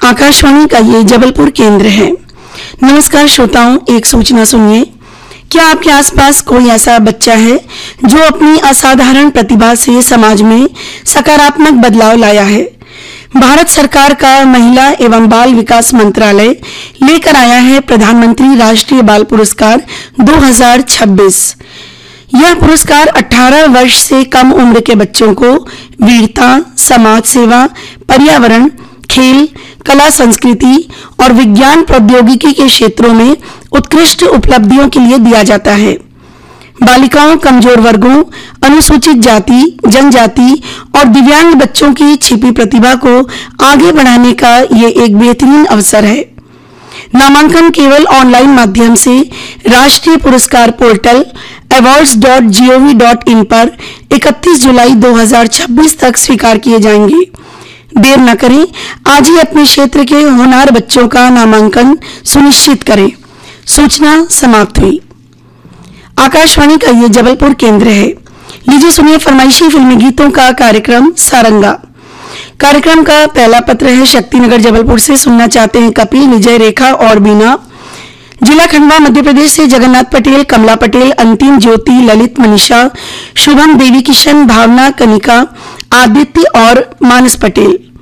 आकाशवाणी का ये जबलपुर केंद्र है। नमस्कार श्रोताओं, एक सूचना सुनिए। क्या आपके आसपास कोई ऐसा बच्चा है जो अपनी असाधारण प्रतिभा से समाज में सकारात्मक बदलाव लाया है? भारत सरकार का महिला एवं बाल विकास मंत्रालय लेकर आया है प्रधानमंत्री राष्ट्रीय बाल पुरस्कार 2026। यह पुरस्कार 18 वर्ष से कम उम्र के बच्चों को वीरता, समाज सेवा, पर्यावरण, खेल, कला, संस्कृति और विज्ञान प्रौद्योगिकी के क्षेत्रों में उत्कृष्ट उपलब्धियों के लिए दिया जाता है। बालिकाओं, कमजोर वर्गों, अनुसूचित जाति, जनजाति और दिव्यांग बच्चों की छिपी प्रतिभा को आगे बढ़ाने का ये एक बेहतरीन अवसर है। नामांकन केवल ऑनलाइन माध्यम से राष्ट्रीय पुरस्कार पोर्टल awards.gov.in पर 31 जुलाई 2026 तक स्वीकार किए जाएंगे। देर न करें, आज ही अपने क्षेत्र के होनहार बच्चों का नामांकन सुनिश्चित करें। सूचना समाप्त हुई। आकाशवाणी का ये जबलपुर केंद्र है। लीजिए सुनिए फरमाइशी फिल्मी गीतों का कार्यक्रम सारंगा। कार्यक्रम का पहला पत्र है शक्तिनगर जबलपुर से। सुनना चाहते हैं कपिल, विजय, रेखा और बीना। जिला खंडवा मध्य प्रदेश से जगन्नाथ पटेल, कमला पटेल, अंतिम, ज्योति, ललित, मनीषा, शुभम, देवी किशन, भावना, कनिका, आदित्य और मानस पटेल।